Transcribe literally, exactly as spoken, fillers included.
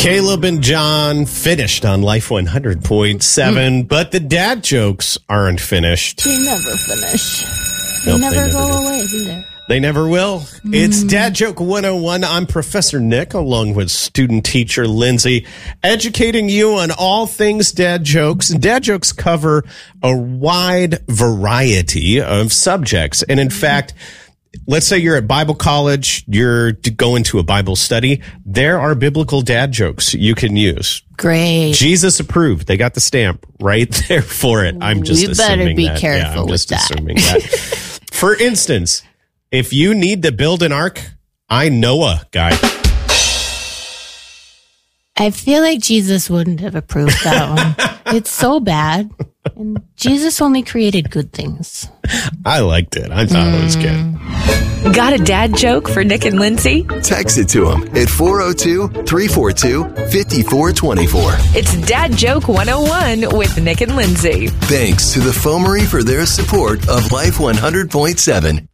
Caleb and John finished on Life one hundred point seven, mm. but the dad jokes aren't finished. They never finish. They, nope, never, they never go do. away, do they? They never will. Mm. It's Dad Joke one oh one. I'm Professor Nick, along with student teacher Lindsay, educating you on all things dad jokes. Dad jokes cover a wide variety of subjects. And in mm. fact, let's say you're at Bible college, you're going to a Bible study. There are biblical dad jokes you can use. Great. Jesus approved. They got the stamp right there for it. I'm just you assuming better be that. careful yeah, I'm with just that. assuming that. For instance, if you need to build an ark, I know a guy. I feel like Jesus wouldn't have approved that one. It's so bad. And Jesus only created good things. I liked it. I thought mm. it was good. Got a dad joke for Nick and Lindsay? Text it to them at four oh two, three four two, five four two four. It's Dad Joke one oh one with Nick and Lindsay. Thanks to the Foamery for their support of Life one hundred point seven.